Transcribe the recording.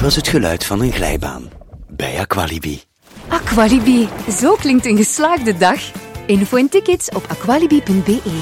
was het geluid van een glijbaan. Bij Aqualibi. Aqualibi, zo klinkt een geslaagde dag. Info en tickets op aqualibi.be.